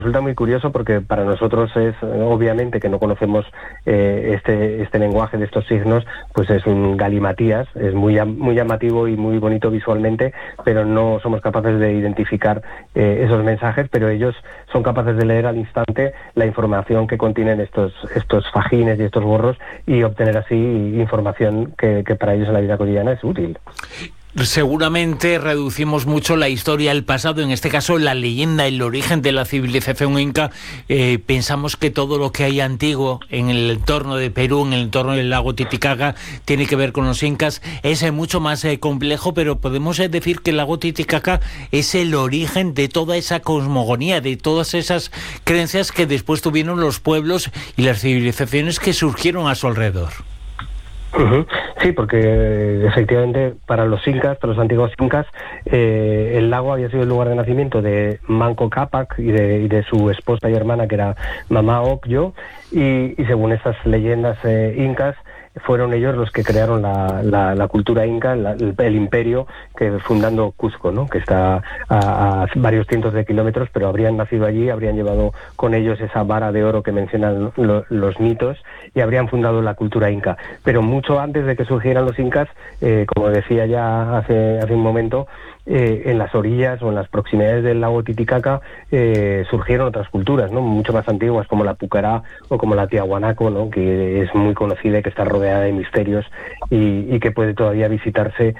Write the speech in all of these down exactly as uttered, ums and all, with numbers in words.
resulta muy curioso porque para nosotros es, obviamente, que no conocemos eh, este este lenguaje de estos signos, pues es un galimatías, es muy, muy llamativo y muy bonito visualmente, pero no somos capaces de identificar eh, esos mensajes, pero ellos son capaces de leer al instante la información que contienen estos, estos fajines y estos gorros y obtener así información que, que para ellos en la vida cotidiana es útil. Seguramente reducimos mucho la historia, el pasado, en este caso la leyenda, el origen de la civilización inca. Eh, pensamos que todo lo que hay antiguo en el entorno de Perú, en el entorno del lago Titicaca, tiene que ver con los incas. Es eh, mucho más eh, complejo, pero podemos eh, decir que el lago Titicaca es el origen de toda esa cosmogonía, de todas esas creencias que después tuvieron los pueblos y las civilizaciones que surgieron a su alrededor. Uh-huh. Sí, porque efectivamente para los incas, para los antiguos incas, eh, el lago había sido el lugar de nacimiento de Manco Cápac y de, y de su esposa y hermana, que era Mamá Ocllo, y, y según estas leyendas eh, incas, fueron ellos los que crearon la, la, la cultura inca, la, el, el imperio, que fundando Cuzco, ¿no? Que está a, a varios cientos de kilómetros, pero habrían nacido allí, habrían llevado con ellos esa vara de oro que mencionan lo, los mitos, y habrían fundado la cultura inca. Pero mucho antes de que surgieran los incas, eh, como decía ya hace, hace un momento, Eh, en las orillas o en las proximidades del lago Titicaca eh, surgieron otras culturas, ¿no? Mucho más antiguas, como la Pucará o como la Tiahuanaco, ¿no? Que es muy conocida y que está rodeada de misterios y, y que puede todavía visitarse,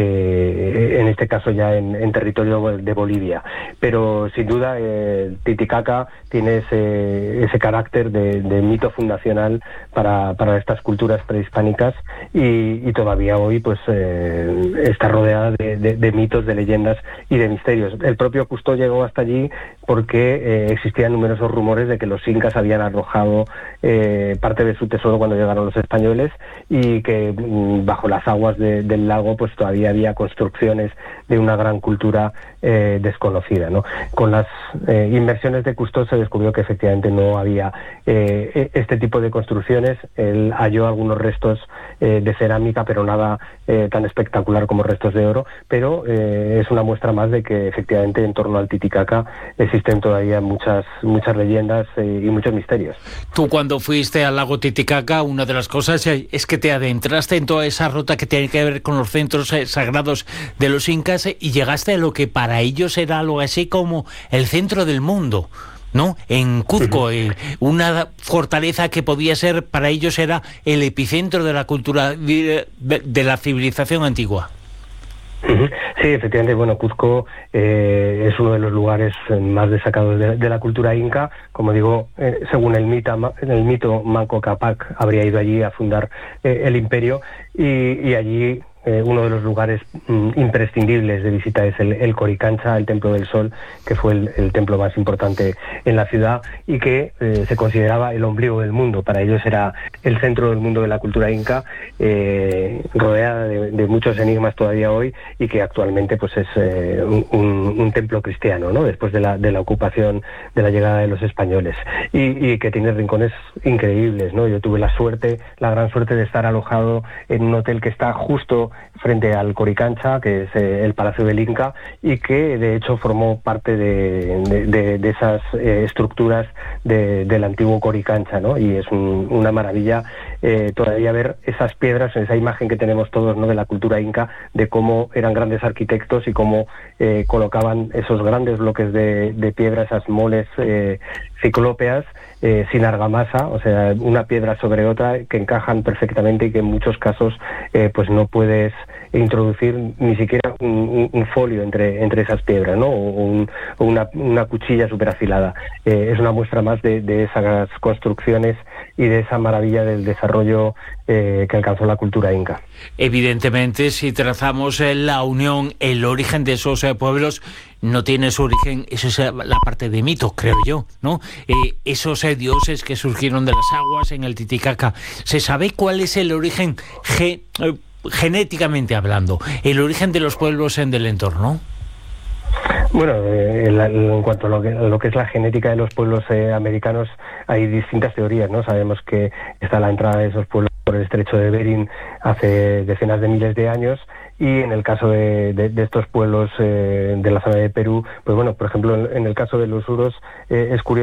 eh, en este caso ya en, en territorio de Bolivia. Pero sin duda eh, Titicaca tiene ese, ese carácter de, de mito fundacional para, para estas culturas prehispánicas y, y todavía hoy pues eh, está rodeada de, de, de mitos, de leyendas y de misterios. El propio Cousteau llegó hasta allí porque eh, existían numerosos rumores de que los incas habían arrojado eh, parte de su tesoro cuando llegaron los españoles y que mm, bajo las aguas de, del lago pues todavía había construcciones de una gran cultura eh, desconocida, ¿no? Con las eh, inversiones de Cousteau se descubrió que efectivamente no había eh, este tipo de construcciones. Él halló algunos restos eh, de cerámica, pero nada eh, tan espectacular como restos de oro, pero eh, es una muestra más de que efectivamente en torno al Titicaca existen todavía muchas muchas leyendas eh, y muchos misterios. Tú cuando fuiste al lago Titicaca, una de las cosas es que te adentraste en toda esa ruta que tiene que ver con los centros eh, sagrados de los incas eh, y llegaste a lo que para ellos era algo así como el centro del mundo, ¿no? En Cuzco, eh, una fortaleza que podía ser, para ellos era el epicentro de la cultura, de, de la civilización antigua. Sí, efectivamente, bueno, Cuzco eh, es uno de los lugares más destacados de, de la cultura inca. Como digo, eh, según el, mita, el mito, Manco Cápac habría ido allí a fundar eh, el imperio y, y allí Eh, uno de los lugares mm, imprescindibles de visita es el, el Coricancha, el Templo del Sol, que fue el, el templo más importante en la ciudad y que eh, se consideraba el ombligo del mundo. Para ellos era el centro del mundo de la cultura inca, eh, rodeada de, de muchos enigmas todavía hoy y que actualmente pues es eh, un, un templo cristiano, ¿no? Después de la, de la ocupación, de la llegada de los españoles y, y que tiene rincones increíbles, ¿no? Yo tuve la suerte, la gran suerte de estar alojado en un hotel que está justo frente al Coricancha, que es eh, el Palacio del Inca, y que de hecho formó parte de, de, de, de esas eh, estructuras de, del antiguo Coricancha, ¿no? Y es un, una maravilla eh, todavía ver esas piedras, esa imagen que tenemos todos, ¿no?, de la cultura inca, de cómo eran grandes arquitectos y cómo eh, colocaban esos grandes bloques de, de piedra, esas moles eh, ciclópeas, eh, sin argamasa, o sea, una piedra sobre otra que encajan perfectamente y que en muchos casos eh, pues no puedes introducir ni siquiera un, un, un folio entre, entre esas piedras, ¿no? O, un, o una, una cuchilla súper afilada. Eh, es una muestra más de, de esas construcciones y de esa maravilla del desarrollo eh, que alcanzó la cultura inca. Evidentemente, si trazamos eh, la unión, el origen de esos eh, pueblos no tiene su origen, eso es la parte de mito, creo yo, ¿no? Eh, esos eh, dioses que surgieron de las aguas en el Titicaca. ¿Se sabe cuál es el origen ge, eh, genéticamente hablando, el origen de los pueblos en del entorno? Bueno, eh, en, la, en cuanto a lo, que, a lo que es la genética de los pueblos eh, americanos, hay distintas teorías, ¿no? Sabemos que está la entrada de esos pueblos por el estrecho de Bering hace decenas de miles de años y en el caso de, de, de estos pueblos eh, de la zona de Perú, pues bueno, por ejemplo, en, en el caso de los uros eh, es curioso